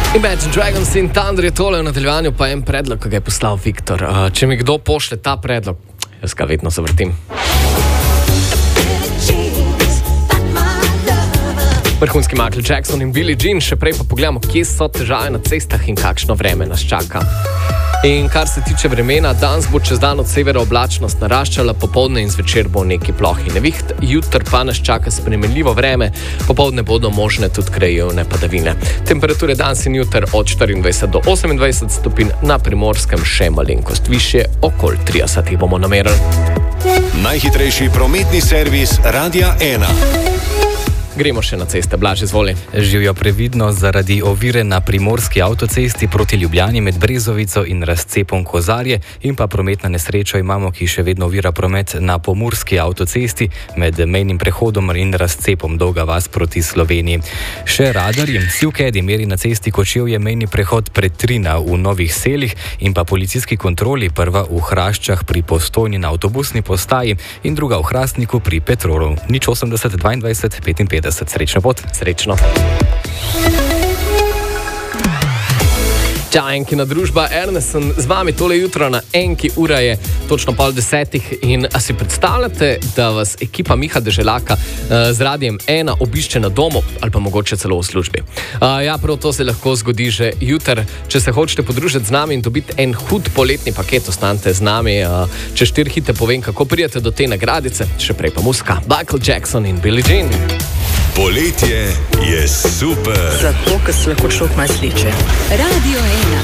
Imagine Dragons in Thunder je tole v nadaljevanju, pa en predlog, ki ga je poslal Viktor. Če mi kdo pošle ta predlog, jaz ga vedno zavrtim. Vrhunski Michael Jackson in Billie Jean, še prej pa pogledamo, kje so težave na cestah in kakšno vreme nas čaka. In kar se tiče vremena, danes bo čez dan od severa oblačnost naraščala, popoldne in zvečer bo neki plohi neviht, jutr pa nas čaka spremenljivo vreme, popoldne bodo možne tudi krajevne padavine. Temperature danes in jutr od 24 do 28 stopinj, na Primorskem še malenkost višje, okoli 30 bomo namerili. Najhitrejši prometni servis Radia 1. Gremo še na ceste. Blaž, izvoli. Živijo previdno zaradi ovire na primorski avtocesti proti Ljubljani med Brezovico in razcepom Kozarje in pa prometna nesreča imamo, ki še vedno ovira promet na pomurski avtocesti med mejnim prehodom in razcepom Dolga vas proti Sloveniji. Še radarji. Sivkedi meri na cesti Kočevje mejni prehod Pretrina v Novih Selih in pa policijski kontroli, prva v Hraščah pri Postojni na avtobusni postaji in druga v Hrastniku pri Petrolu. 080 22 55. Srečno pot. Srečno. Čau, Enkina družba, Ernest sem z vami tole jutro na Enki, ura je točno 9:30 in a si predstavljate, da vas ekipa Miha Deželaka z Radiem 1 obišče na domu ali pa mogoče celo v službi. Ja, prav to se lahko zgodi že jutr. Če se hočete podružiti z nami in dobiti en hud poletni paket, ostanite z nami. Če 4 hite povem, kako prijete do te nagradice, še prej pa muzika. Michael Jackson in Billie Jean. Poletje je super. Zato, ker se lahko človek malo sliče. Radio 1.